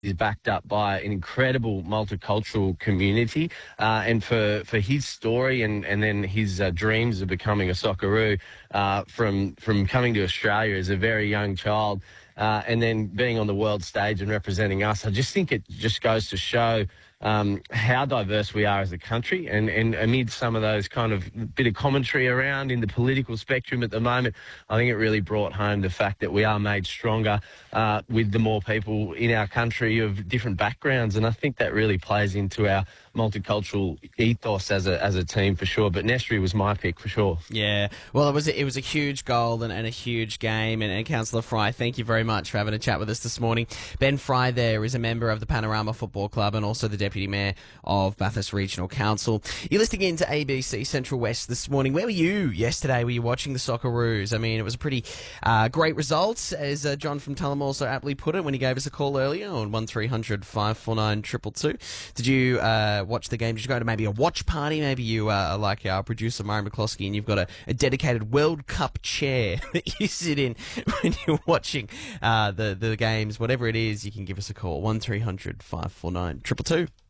is backed up by an incredible multicultural community. And for his story and then his dreams of becoming a Socceroo from coming to Australia as a very young child and then being on the world stage and representing us, I just think it just goes to show how diverse we are as a country, and amid some of those kind of bit of commentary around in the political spectrum at the moment, I think it really brought home the fact that we are made stronger with the more people in our country of different backgrounds, and I think that really plays into our multicultural ethos as a team for sure. But Nestri was my pick for sure. Yeah, well, it was a huge goal and a huge game. And Councillor Fry, thank you very much for having a chat with us this morning. Ben Fry there is a member of the Panorama Football Club and also the Deputy Mayor of Bathurst Regional Council. You're listening in to ABC Central West this morning. Where were you yesterday? Were you watching the Socceroos? I mean, it was a pretty great result, as John from Tullamore so aptly put it when he gave us a call earlier on 1300 549 222. Did you watch the game? Did you go to maybe a watch party? Maybe you are like our producer, Murray McCloskey, and you've got a dedicated World Cup chair that you sit in when you're watching the games. Whatever it is, you can give us a call, 1300 549 222.